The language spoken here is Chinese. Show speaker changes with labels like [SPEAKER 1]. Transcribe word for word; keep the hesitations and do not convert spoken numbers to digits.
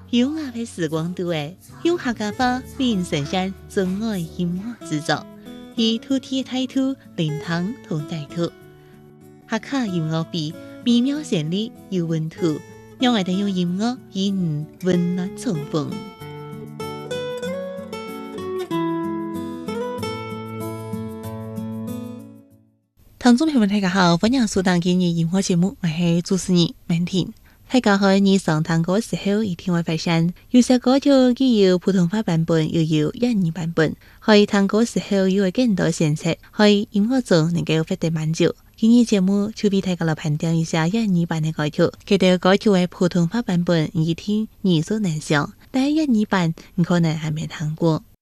[SPEAKER 1] 优雅的时光度诶，用客家话为人呈现真爱音乐制作，以土地的态度聆听同带土。客家音乐比美妙旋律有温度，让我哋用音乐与你温暖重逢。听众朋友们，大家好，欢迎收听今日音乐节目，我是主持人曼婷。大家可以上堂歌時候一定會發現，有些歌曲既有普通話版本，又有粵語版本。可以聽歌時候有更多選擇，可以音樂中能夠獲得滿足。今日節目就俾大家來判斷一下粵語版的歌曲，佢哋歌曲嘅普通話版本一聽耳熟能詳，但係粵語版你可能還沒聽過。